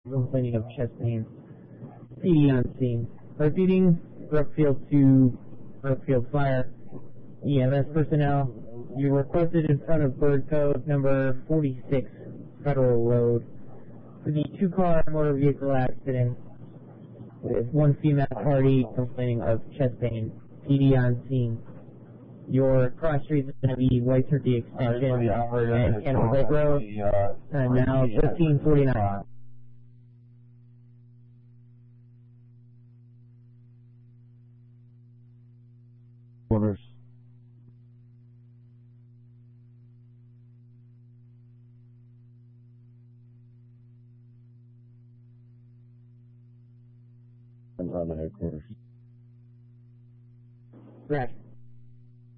complaining of chest pain. PD on scene. Repeating, Brookfield to Brookfield Fire. EMS personnel, you requested in front of Bird Code number 46 Federal Road for the two-car motor vehicle accident with one female party complaining of chest pain. PD on scene. Your cross streets is going to be White Turkey Extension and Cannibal Lake Road. And now 1349. Orders. I'm on the headquarters. Right.